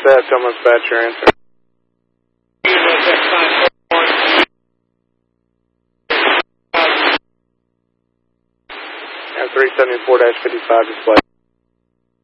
set. Tell my dispatcher answer. And 374-55 display.